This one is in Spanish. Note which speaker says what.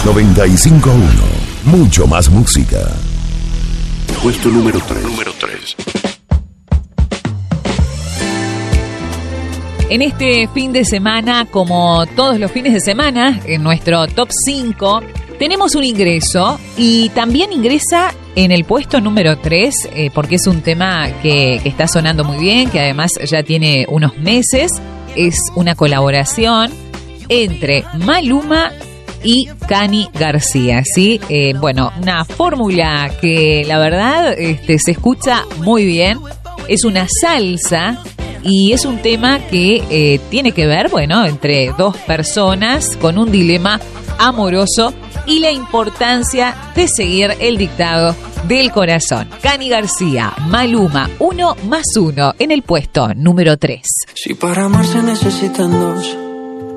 Speaker 1: 95.1. Mucho más música.
Speaker 2: Puesto número 3.
Speaker 3: En este fin de semana, como todos los fines de semana, en nuestro Top 5, tenemos un ingreso y también ingresa en el puesto número 3, porque es un tema que está sonando muy bien, que además ya tiene unos meses. Es una colaboración entre Maluma y Cani García, ¿sí? Bueno, una fórmula que la verdad se escucha muy bien. Es una salsa y es un tema que tiene que ver, bueno, entre dos personas con un dilema amoroso y la importancia de seguir el dictado del corazón. Cani García, Maluma, 1+1 en el puesto número 3.
Speaker 4: Si para amar se necesitan dos,